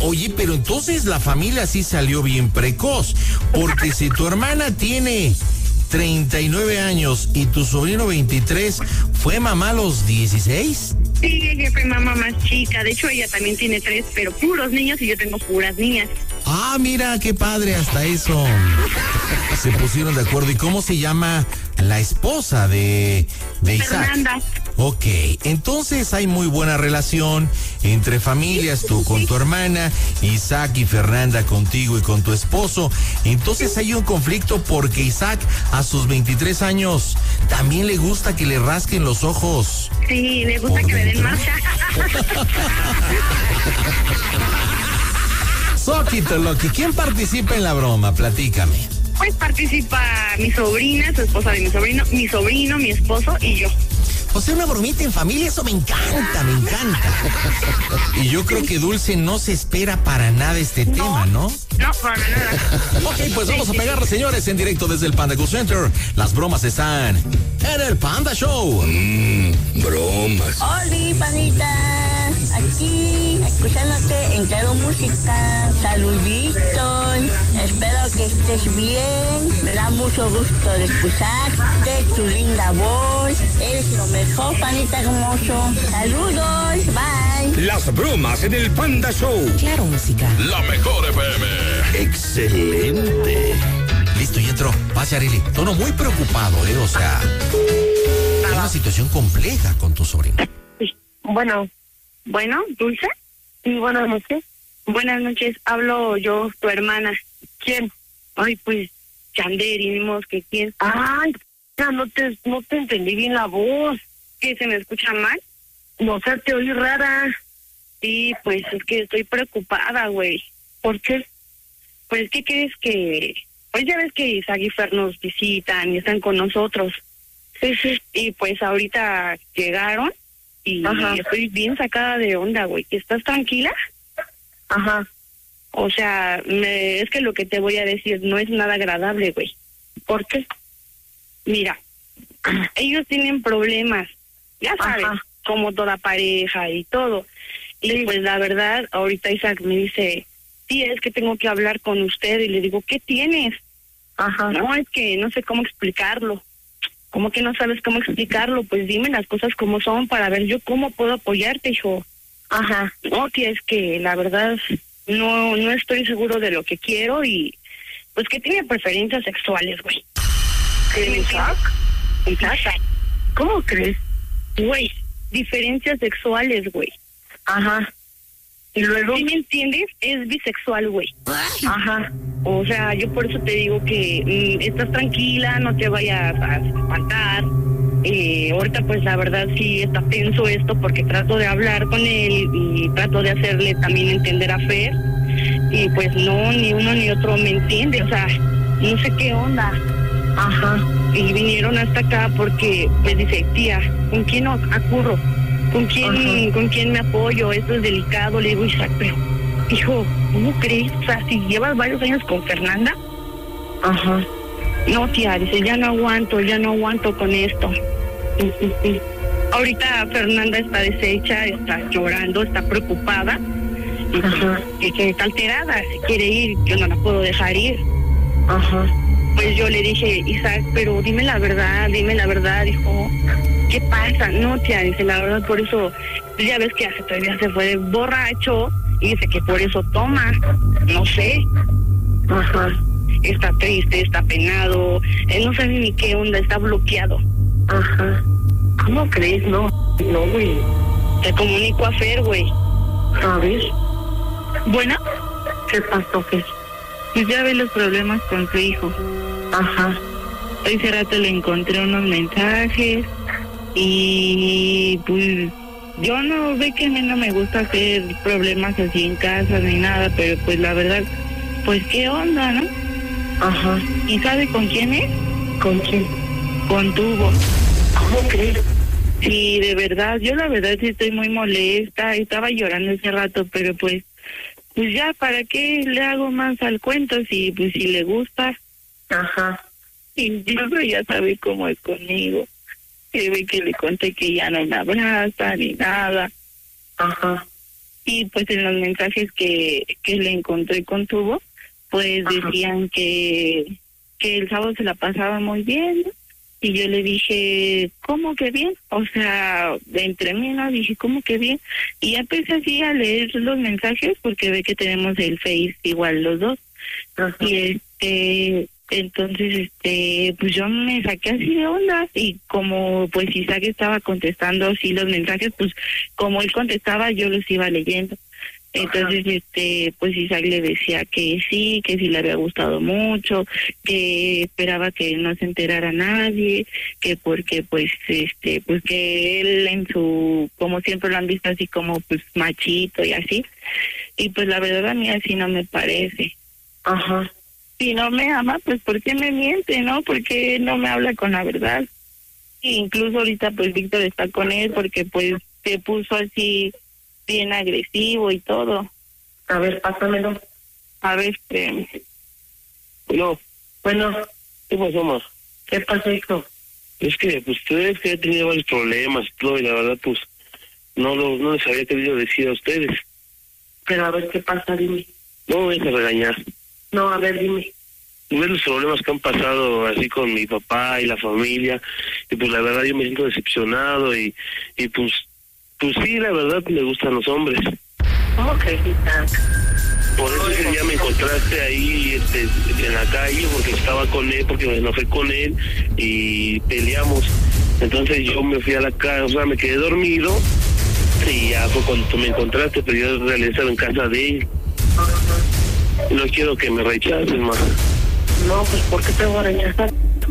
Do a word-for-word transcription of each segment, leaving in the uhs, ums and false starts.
Oye, pero entonces la familia sí salió bien precoz, porque si tu hermana tiene treinta y nueve años y tu sobrino veintitrés, ¿fue mamá a los dieciséis? Sí, ella fue mamá más chica. De hecho, ella también tiene tres, pero puros niños y yo tengo puras niñas. Ah, mira, qué padre, hasta eso se pusieron de acuerdo. ¿Y cómo se llama la esposa de, de Isaac? Fernanda. Ok, entonces hay muy buena relación entre familias, tú con tu hermana, Isaac y Fernanda contigo y con tu esposo. Entonces hay un conflicto porque Isaac a sus veintitrés años también le gusta que le rasquen los ojos. Sí, le gusta que me den marcha. Soquito Loki, ¿quién participa en la broma? Platícame. Pues participa mi sobrina, su esposa de mi sobrino, mi sobrino, mi esposo y yo. O sea, una bromita en familia, eso me encanta, me encanta. Y yo creo que Dulce no se espera para nada este no, tema, ¿no? No, para nada. Ok, pues vamos a pegarle, señores, en directo desde el Panda Go Center. Las bromas están en el Panda Show. Mmm, bromas. Hola, panita. Aquí, escuchándote en Claro Música. Saluditos. Espero que estés bien. Me da mucho gusto de escucharte, tu linda voz. Eres lo mejor, panita hermoso. Saludos, bye. Las bromas en el Panda Show. Claro Música. La mejor F M. Excelente. Listo, y entró. Pase, Arely. Tono muy preocupado, ¿eh? O sea, hay una situación compleja con tu sobrino. Bueno, bueno, Dulce. Sí, buenas noches. Buenas noches, hablo yo, tu hermana. ¿Quién? Ay, pues, Chanderi, ni modo que quién. Ay, ya no te, no te entendí bien la voz. ¿Qué, se me escucha mal? No sé, te oí rara. Sí, pues es que estoy preocupada, güey. ¿Por qué? Pues, ¿qué crees que...? Pues ya ves que Isaac y Fer nos visitan y están con nosotros. Sí, sí. Y pues ahorita llegaron y Ajá. estoy bien sacada de onda, güey. ¿Estás tranquila? Ajá. O sea, me, es que lo que te voy a decir no es nada agradable, güey. ¿Por qué? Mira, ellos tienen problemas, ya sabes, Ajá. como toda pareja y todo. Y Sí. pues la verdad, ahorita Isaac me dice, sí, es que tengo que hablar con usted. Y le digo, ¿qué tienes? Ajá. No, es que no sé cómo explicarlo. ¿Cómo que no sabes cómo explicarlo? Pues dime las cosas como son para ver yo cómo puedo apoyarte, hijo. Ajá. No, tía, es que la verdad no no estoy seguro de lo que quiero y pues que tiene preferencias sexuales, güey. ¿Qué, Isaac? Isaac. ¿Cómo crees? Güey, diferencias sexuales, güey. Ajá. ¿Y luego? ¿Sí me entiendes? Es bisexual, güey. Ajá. O sea, yo por eso te digo que mm, estás tranquila, no te vayas a espantar. Eh, ahorita pues la verdad sí está tenso esto porque trato de hablar con él y trato de hacerle también entender a Fer. Y pues no, ni uno ni otro me entiende, o sea, no sé qué onda. Ajá. Y vinieron hasta acá porque pues dice, tía, ¿con quién acurro? ¿Con quién, Ajá. ¿Con quién me apoyo? Esto es delicado. Le digo, Isaac, pero, hijo, ¿cómo crees? O sea, si llevas varios años con Fernanda. Ajá. No, tía, dice, ya no aguanto, ya no aguanto con esto. Y, y, y. Ahorita Fernanda está deshecha, está llorando, está preocupada. Y, Ajá. y que está alterada, se quiere ir, yo no la puedo dejar ir. Ajá. Pues yo le dije, Isaac, pero dime la verdad, dime la verdad, dijo. ¿Qué pasa? No, tía, dice, la verdad, por eso, ya ves que hace tres días se fue de borracho y dice que por eso toma, no sé. Ajá. Está triste, está penado, él no sabe ni qué onda, está bloqueado. Ajá. ¿Cómo crees? No, no, güey. Te comunico a Fer, güey. ¿Sabes? Bueno, ¿Qué pasó? ¿Qué? pues ya ve los problemas con su hijo. Ajá. Hace rato le encontré unos mensajes y pues yo no ve que a mí no me gusta hacer problemas así en casa ni nada, pero pues la verdad, pues qué onda, ¿no? Ajá. ¿Y sabe con quién es? ¿Con quién? Con Tubo. ¿Cómo crees? Sí, de verdad, yo la verdad sí estoy muy molesta, estaba llorando ese rato, pero pues, pues ya, ¿para qué le hago más al cuento si, pues si le gusta? Ajá. Incluso ya sabe cómo es conmigo. Que ve que le conté que ya no me abraza ni nada. Ajá. Y pues en los mensajes que, que le encontré con Tubo, pues Ajá. decían que, que el sábado se la pasaba muy bien, ¿no? Y yo le dije, ¿cómo que bien? O sea, entre mí, ¿no? Dije, ¿cómo que bien? Y ya empecé así a leer los mensajes, porque ve que tenemos el Face igual los dos. Ajá. Y este, entonces, este, pues yo me saqué así de onda, y como pues Isaac estaba contestando así los mensajes, pues como él contestaba, yo los iba leyendo. Entonces, Ajá. este, pues Isaac le decía que sí, que sí le había gustado mucho, que esperaba que no se enterara nadie, que porque pues, este, pues que él en su, como siempre lo han visto así como pues machito y así, y pues la verdad a mí así no me parece. Ajá. Si no me ama, pues ¿por qué me miente, no? ¿Por qué no me habla con la verdad? E incluso ahorita pues Víctor está con él porque pues se puso así bien agresivo y todo. A ver, pásamelo. A ver, espérame. No, Bueno, ¿qué pasó, ma? ¿qué pasa, hijo? Es que, pues, ustedes que he tenido varios problemas y todo, y la verdad, pues, no, lo, no les había querido decir a ustedes. Pero a ver, ¿qué pasa? Dime. No me voy a regañar. No, a ver, dime. Ver los problemas que han pasado así con mi papá y la familia, y pues la verdad yo me siento decepcionado, y, y pues, pues sí, la verdad me gustan los hombres. ¿Cómo que Isaac? Por eso ese día me encontraste ahí este, en la calle, porque estaba con él, porque me enojé con él y peleamos. Entonces yo me fui a la casa, o sea, me quedé dormido, y ya fue cuando tú me encontraste, pero yo en realidad estaba en casa de él. No quiero que me rechaces, ma. No, pues ¿por qué te voy a rechazar?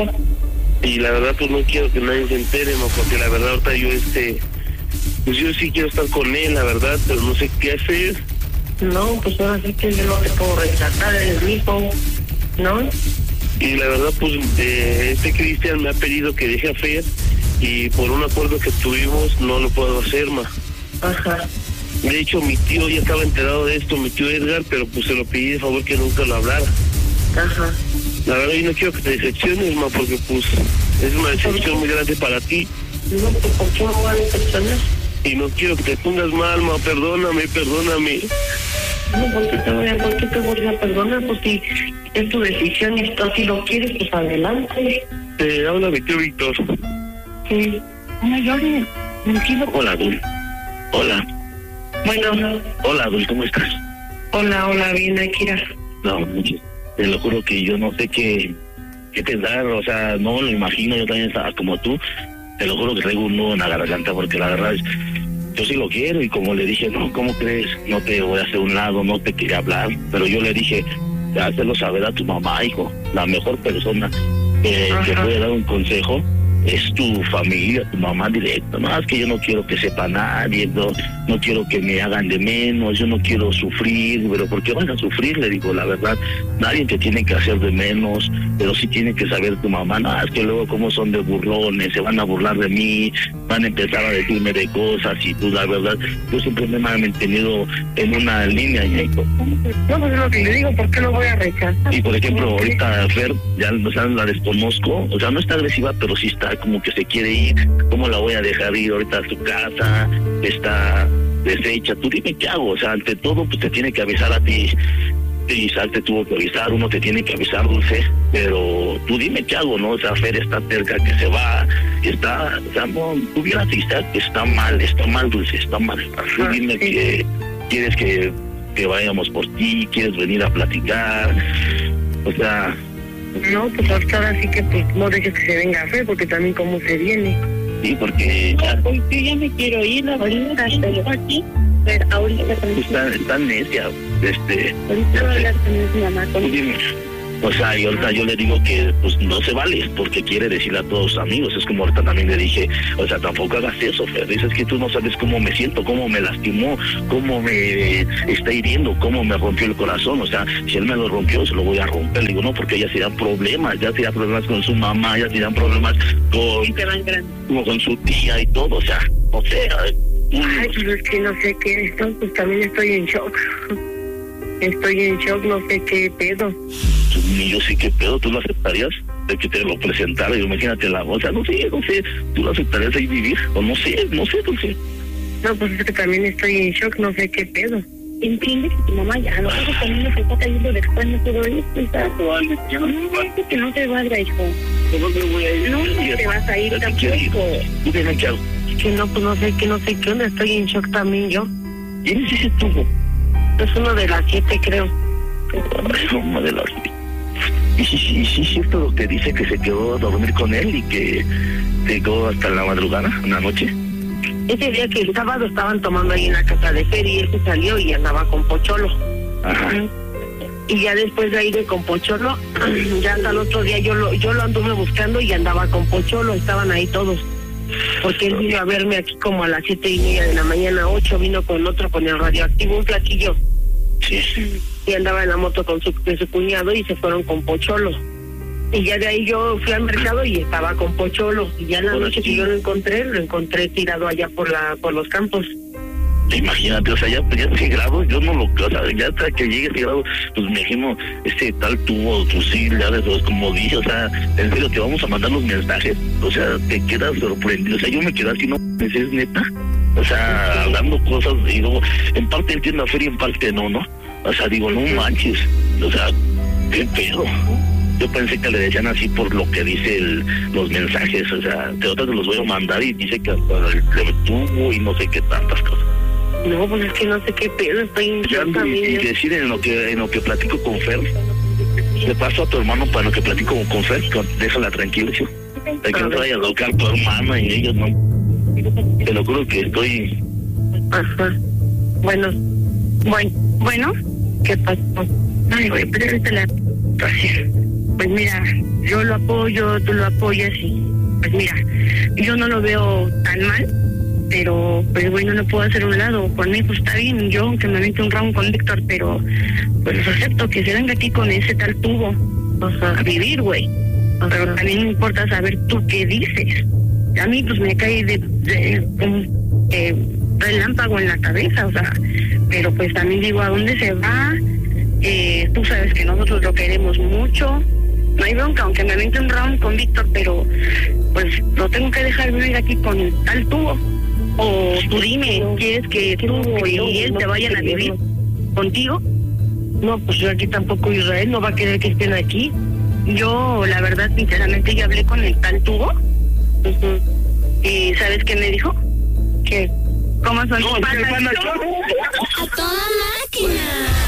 Y la verdad pues no quiero que nadie se entere, ma, porque la verdad ahorita yo este... Pues yo sí quiero estar con él, la verdad, pero no sé qué hacer. No, pues ahora sí que yo no te puedo rechazar, eres mi hijo, ¿no? Y la verdad, pues, eh, este Cristian me ha pedido que deje a Fer, y por un acuerdo que tuvimos no lo puedo hacer, ma. Ajá. De hecho, mi tío ya estaba enterado de esto, mi tío Edgar, pero pues se lo pedí de favor que nunca lo hablara. Ajá. La verdad, yo no quiero que te decepciones, ma, porque pues es una decepción muy grande para ti. No, pues ¿por qué me voy a decepcionar? Y no quiero que te pongas mal, ma, perdóname, perdóname. No, ¿por qué te voy a, por qué te voy a perdonar? Pues si es tu decisión y tú así lo quieres, pues adelante. Te habla mi tío Víctor. Sí. No llores, tranquilo. Hola, Dul. Hola. Bueno, Hola, Dul, ¿cómo estás? hola, hola, bien, Akira. No, te lo juro que yo no sé qué, qué pensar, o sea, no lo imagino, yo también estaba como tú. Te lo juro que traigo un nudo en la garganta, porque la verdad es, yo sí lo quiero, y como le dije, no, ¿cómo crees? No te voy a hacer un lado, no te quería hablar, pero yo le dije, hácelo saber a tu mamá, hijo, la mejor persona que te puede dar un consejo es tu familia, tu mamá directa. No, es que yo no quiero que sepa nadie, no, no quiero que me hagan de menos, yo no quiero sufrir, pero ¿por qué van a sufrir? Le digo, la verdad, nadie te tiene que hacer de menos, pero sí tiene que saber tu mamá. No, es que luego como son de burlones, se van a burlar de mí, van a empezar a decirme de cosas, y tú, la verdad, yo siempre me he mantenido en una línea, y No, pues es lo que le digo, ¿por qué lo voy a rechazar? Y por ejemplo, ahorita Fer, ya o sea, la desconozco, o sea, no está agresiva, pero sí está como que se quiere ir. ¿Cómo la voy a dejar ir ahorita a su casa? Está deshecha. Tú dime qué hago, o sea, ante todo, pues te tiene que avisar a ti. Isaac te tuvo que avisar, uno te tiene que avisar, Dulce, pero tú dime qué hago, ¿no? O sea, Fer está cerca que se va, está, o sea, no, tú vieras Isaac, está mal, está mal, Dulce, está mal. Tú dime sí. que quieres que, que vayamos por ti, quieres venir a platicar, o sea... No, pues hasta ahora sí que pues no dejes que se venga a Fer, porque también cómo se viene. Sí, porque ya... Pues yo ya me quiero ir, la Ahorita, verdad, aquí. Pero ahorita también. Está, está necia, este... Ahorita voy a hablar con mi mamá. Tú dime. O sea, y ahorita yo le digo que pues no se vale, porque quiere decirle a todos sus amigos. Es como ahorita también le dije, o sea, tampoco hagas eso, Fer. Dices que tú no sabes cómo me siento, cómo me lastimó, cómo me está hiriendo, cómo me rompió el corazón. O sea, si él me lo rompió, se lo voy a romper. Le digo, no, porque ya serían problemas, ya serían problemas con su mamá, ya serían problemas con, Y te van grandes. como con su tía y todo. O sea, o sea... Ay, pues es que no sé qué es esto, pues también estoy en shock. Estoy en shock, no sé qué pedo. Ni yo sí que pedo, ¿tú lo aceptarías? De que te lo presentara, imagínate la, o sea, no sé, no sé, ¿tú lo aceptarías ahí vivir? O no sé, no sé, no sé. No, pues es que también estoy en shock, no sé qué pedo. ¿Entiendes? Tu mamá ya no sé también lo que está cayendo después de todo esto. Está todo. No, que no te vayas, hijo. ¿Cómo te voy a ir? No, no te vas a ir tampoco. ¿Tú tienes que hago? Que no, pues no sé qué, no sé qué onda, estoy en shock también yo. ¿Quién es ese tubo? Es uno de las siete, creo. Uno de las siete. Y sí, sí, sí, es cierto lo que dice que se quedó a dormir con él y que llegó hasta la madrugada, una noche. Ese día que el sábado estaban tomando ahí en la casa de Fer y él se salió y andaba con Pocholo. Ajá. Y ya después de ahí de con Pocholo, ya hasta el otro día yo lo, yo lo anduve buscando y andaba con Pocholo, estaban ahí todos. Porque él vino a verme aquí como a las siete y media de la mañana, ocho, vino con otro, con el radioactivo, un platillo. Sí. Y andaba en la moto con su, con su cuñado y se fueron con Pocholo. Y ya de ahí yo fui al mercado y estaba con Pocholo. Y ya en la noche que yo lo encontré, lo encontré tirado allá por la por los campos. Imagínate, o sea, ya, ya ese grado, yo no lo, o sea, ya hasta que llegue ese grado, pues me imagino, este tal tubo, fusil, ya de esos, como dije, o sea, en serio, te vamos a mandar los mensajes, o sea, te quedas sorprendido, o sea, yo me quedé así, no, ¿es neta? O sea, hablando cosas, y luego, en parte entiendo a Fer y en parte no, ¿no? O sea, digo, no manches, o sea, qué pedo. Yo pensé que le decían así por lo que dice el, los mensajes, o sea, de otras te los voy a mandar y dice que hasta le tuvo y no sé qué tantas cosas. No, pues es que no sé qué pedo, estoy en shock también. Y decir en lo que en lo que platico con Fer, le paso a tu hermano para lo que platico con Fer, déjala tranquila, ¿sí? De que no te vaya a locar tu hermana y ellos no. Te lo juro que estoy... Ajá. Bueno, bueno, bueno, ¿qué pasó? Ay, güey, pero ahorita la... Pues mira, yo lo apoyo, tú lo apoyas y... Pues mira, yo no lo veo tan mal, pero pues bueno, no puedo hacer un lado. Por mí pues está bien, yo aunque me mete un round con Víctor, pero pues acepto que se venga aquí con ese tal tubo, o sea, a vivir, güey. Pero también me importa saber tú qué dices. A mí pues me cae de, de un eh, relámpago en la cabeza, o sea, pero pues también digo, ¿a dónde se va? Eh, tú sabes que nosotros lo queremos mucho. No hay bronca, aunque me vente un round con Víctor, pero pues lo tengo que dejar vivir aquí con tal tubo. O tú dime, ¿quieres que tú y él te vayan a vivir contigo? No, pues yo aquí tampoco, Israel no va a querer que estén aquí. Yo, la verdad, sinceramente, ya hablé con el tal tubo. Uh-huh. ¿Y sabes qué me dijo? ¿Qué? ¿Cómo son? No, sus patas? ¡A toda máquina!